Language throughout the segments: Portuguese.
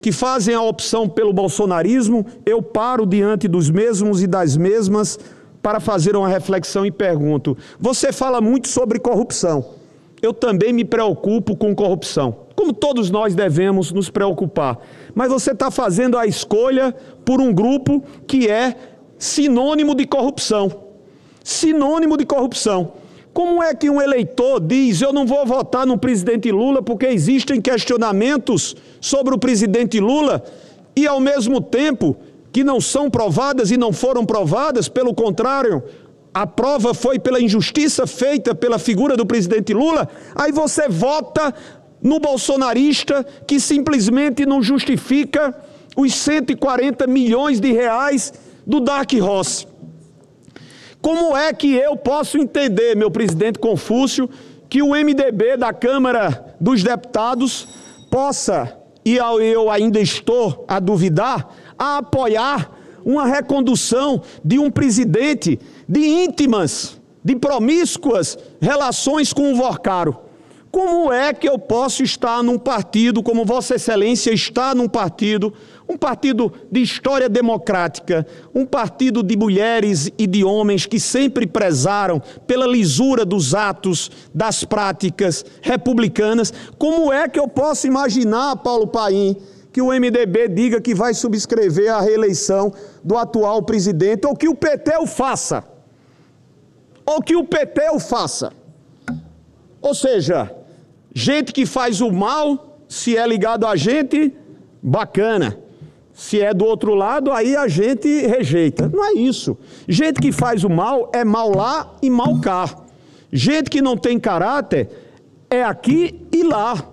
que fazem a opção pelo bolsonarismo, eu paro diante dos mesmos e das mesmas para fazer uma reflexão e pergunto: você fala muito sobre corrupção. Eu também me preocupo com corrupção, como todos nós devemos nos preocupar. Mas você está fazendo a escolha por um grupo que é sinônimo de corrupção. Sinônimo de corrupção. Como é que um eleitor diz: eu não vou votar no presidente Lula porque existem questionamentos sobre o presidente Lula, e ao mesmo tempo que não são provadas e não foram provadas, pelo contrário, a prova foi pela injustiça feita pela figura do presidente Lula, aí você vota no bolsonarista que simplesmente não justifica os 140 milhões de reais do Dark Horse. Como é que eu posso entender, meu presidente Confúcio, que o MDB da Câmara dos Deputados possa, e eu ainda estou a duvidar, a apoiar uma recondução de um presidente de íntimas, de promíscuas relações com o Vorcaro? Como é que eu posso estar num partido, como Vossa Excelência está num partido, um partido de história democrática, um partido de mulheres e de homens que sempre prezaram pela lisura dos atos, das práticas republicanas? Como é que eu posso imaginar, Paulo Paim, que o MDB diga que vai subscrever a reeleição do atual presidente, ou que o PT o faça? Ou que o PT o faça? Ou seja, gente que faz o mal, se é ligado a gente, bacana. Se é do outro lado, aí a gente rejeita. Não é isso. Gente que faz o mal é mal lá e mal cá. Gente que não tem caráter é aqui e lá.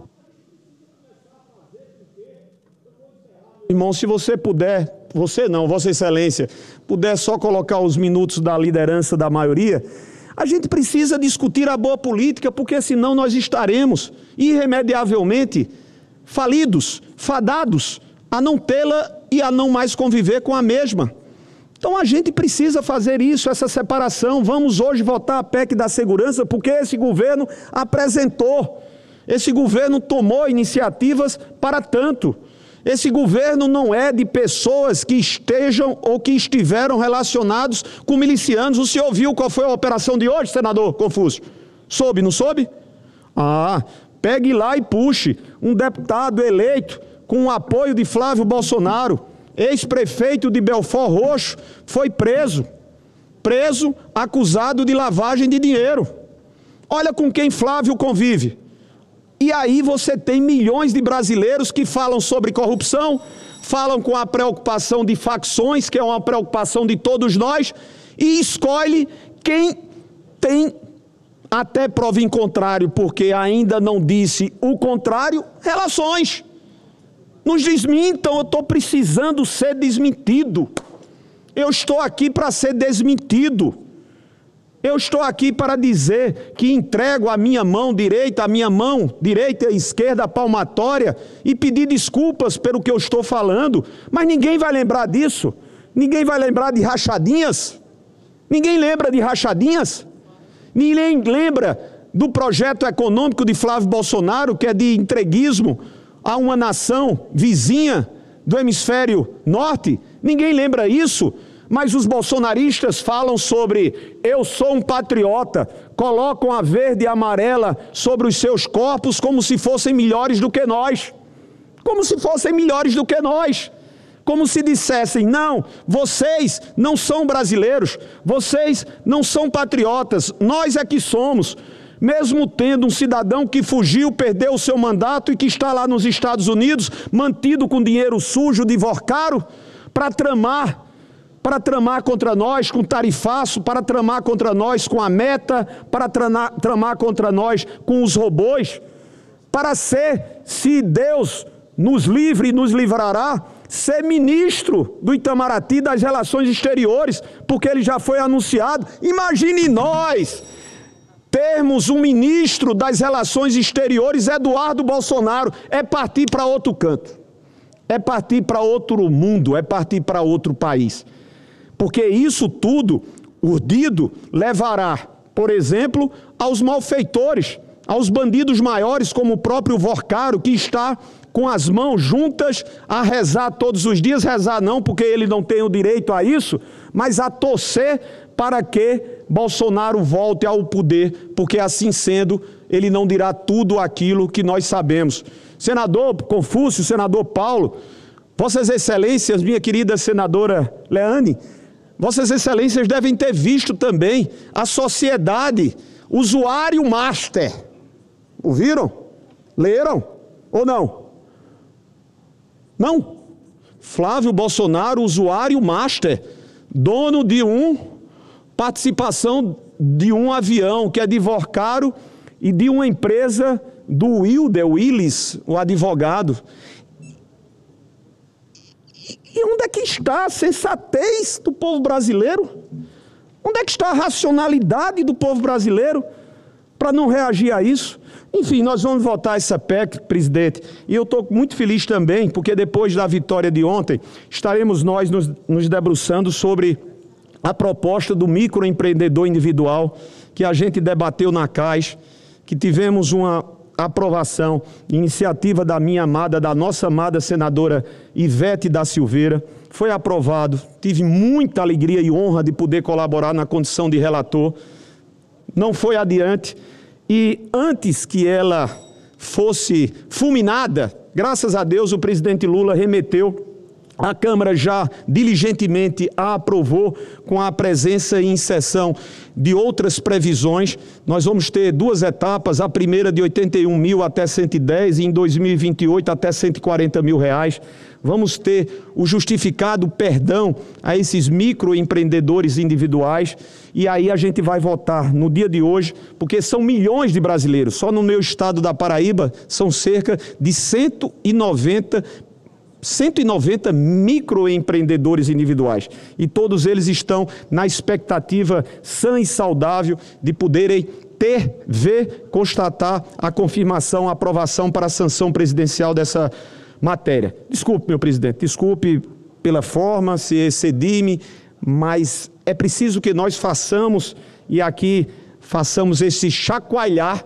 Irmão, se você puder, você não, Vossa Excelência, puder só colocar os minutos da liderança da maioria, a gente precisa discutir a boa política, porque senão nós estaremos irremediavelmente falidos, fadados a não tê-la e a não mais conviver com a mesma. Então a gente precisa fazer isso, essa separação. Vamos hoje votar a PEC da segurança, porque esse governo apresentou, esse governo tomou iniciativas para tanto. Esse governo não é de pessoas que estejam ou que estiveram relacionados com milicianos. O senhor viu qual foi a operação de hoje, senador Confúcio? Soube, não soube? Pegue lá e puxe um deputado eleito com o apoio de Flávio Bolsonaro, ex-prefeito de Belford Roxo, foi preso, acusado de lavagem de dinheiro. Olha com quem Flávio convive. E aí você tem milhões de brasileiros que falam sobre corrupção, falam com a preocupação de facções, que é uma preocupação de todos nós, e escolhe quem tem, até prova em contrário, porque ainda não disse o contrário, relações. Nos desmintam, eu estou precisando ser desmentido. Eu estou aqui para ser desmentido. Eu estou aqui para dizer que entrego a minha mão direita e esquerda palmatória e pedir desculpas pelo que eu estou falando, mas ninguém vai lembrar disso. Ninguém vai lembrar de rachadinhas. Ninguém lembra de rachadinhas. Ninguém lembra do projeto econômico de Flávio Bolsonaro, que é de entreguismo a uma nação vizinha do hemisfério norte. Ninguém lembra isso. Mas os bolsonaristas falam sobre eu sou um patriota, colocam a verde e a amarela sobre os seus corpos como se fossem melhores do que nós. Como se fossem melhores do que nós. Como se dissessem: não, vocês não são brasileiros, vocês não são patriotas, nós é que somos. Mesmo tendo um cidadão que fugiu, perdeu o seu mandato e que está lá nos Estados Unidos, mantido com dinheiro sujo de Vorcaro, para tramar contra nós com tarifaço, para tramar contra nós com a Meta, para tramar contra nós com os robôs, para ser, se Deus nos livre e nos livrará, ser ministro do Itamaraty das Relações Exteriores, porque ele já foi anunciado. Imagine nós termos um ministro das Relações Exteriores, Eduardo Bolsonaro. É partir para outro canto, é partir para outro mundo, é partir para outro país. Porque isso tudo, urdido, levará, por exemplo, aos malfeitores, aos bandidos maiores, como o próprio Vorcaro, que está com as mãos juntas a rezar todos os dias, rezar não, porque ele não tem o direito a isso, mas a torcer para que Bolsonaro volte ao poder, porque assim sendo, ele não dirá tudo aquilo que nós sabemos. Senador Confúcio, senador Paulo, Vossas Excelências, minha querida senadora Leane, Vossas Excelências devem ter visto também a sociedade usuário master. Ouviram? Leram? Ou não? Não. Flávio Bolsonaro, usuário master, dono de participação de um avião que é de Vorcaro e de uma empresa do Willis, o advogado. E onde é que está a sensatez do povo brasileiro? Onde é que está a racionalidade do povo brasileiro para não reagir a isso? Enfim, nós vamos votar essa PEC, presidente, e eu estou muito feliz também, porque depois da vitória de ontem, estaremos nós nos debruçando sobre a proposta do microempreendedor individual, que a gente debateu na CAIS, que tivemos uma aprovação, iniciativa da nossa amada senadora Ivete da Silveira, foi aprovado, tive muita alegria e honra de poder colaborar na condição de relator, não foi adiante, e antes que ela fosse fulminada, graças a Deus o presidente Lula remeteu, a Câmara já diligentemente a aprovou com a presença e inserção de outras previsões. Nós vamos ter duas etapas, a primeira de 81 mil até 110 e em 2028 até 140 mil reais. Vamos ter o justificado perdão a esses microempreendedores individuais e aí a gente vai votar no dia de hoje, porque são milhões de brasileiros. Só no meu estado da Paraíba são cerca de 190 microempreendedores individuais e todos eles estão na expectativa sã e saudável de poderem constatar a confirmação, a aprovação para a sanção presidencial dessa matéria. Desculpe, meu presidente, desculpe pela forma, se excedi-me, mas é preciso que nós façamos esse chacoalhar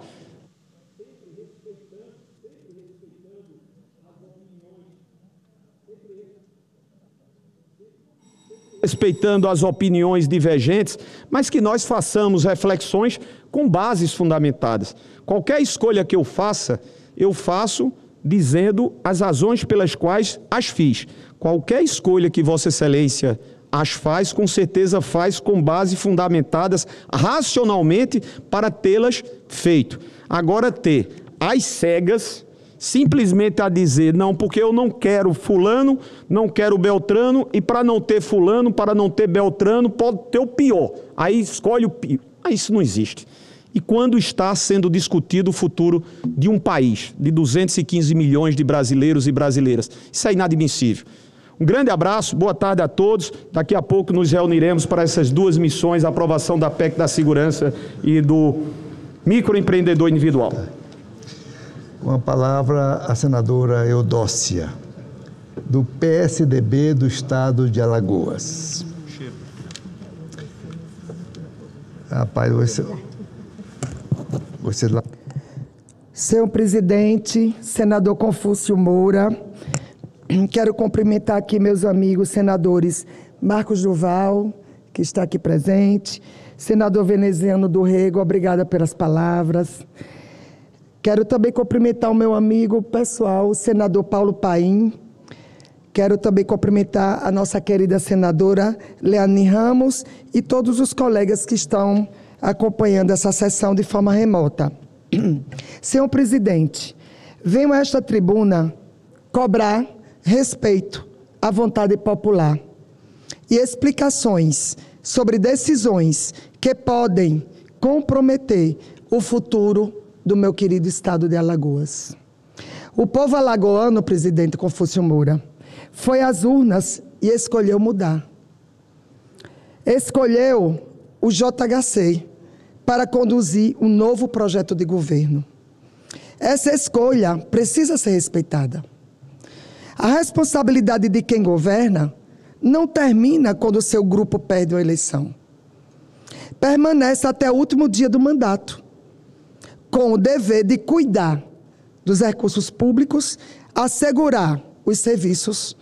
respeitando as opiniões divergentes, mas que nós façamos reflexões com bases fundamentadas. Qualquer escolha que eu faço dizendo as razões pelas quais as fiz. Qualquer escolha que Vossa Excelência as faz, com certeza faz com base fundamentadas racionalmente para tê-las feito. Agora ter às cegas, simplesmente a dizer, não, porque eu não quero fulano, não quero Beltrano, e para não ter fulano, para não ter Beltrano, pode ter o pior. Aí escolhe o pior. Mas isso não existe. E quando está sendo discutido o futuro de um país, de 215 milhões de brasileiros e brasileiras? Isso é inadmissível. Um grande abraço, boa tarde a todos. Daqui a pouco nos reuniremos para essas duas missões, a aprovação da PEC da segurança e do microempreendedor individual. Com a palavra, a senadora Eudócia, do PSDB do Estado de Alagoas. Rapaz, você lá. Senhor presidente, senador Confúcio Moura, quero cumprimentar aqui meus amigos senadores Marcos Duval, que está aqui presente, senador Veneziano do Rego, obrigada pelas palavras. Quero também cumprimentar o meu amigo pessoal, o senador Paulo Paim. Quero também cumprimentar a nossa querida senadora Leane Ramos e todos os colegas que estão acompanhando essa sessão de forma remota. Senhor presidente, venho a esta tribuna cobrar respeito à vontade popular e explicações sobre decisões que podem comprometer o futuro do meu querido estado de Alagoas. O povo alagoano, presidente Confúcio Moura, foi às urnas e escolheu mudar. Escolheu o JHC para conduzir um novo projeto de governo. Essa escolha precisa ser respeitada. A responsabilidade de quem governa não termina quando o seu grupo perde a eleição. Permanece até o último dia do mandato, com o dever de cuidar dos recursos públicos, assegurar os serviços